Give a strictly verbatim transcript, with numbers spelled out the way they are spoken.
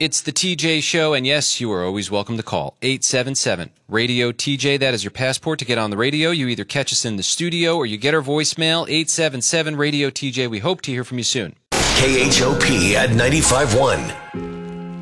It's the T J Show, and yes, you are always welcome to call. eight seven seven, radio T J. That is your passport to get on the radio. You either catch us in the studio or you get our voicemail, eight seven seven, radio T J. We hope to hear from you soon. K H O P at ninety-five point one.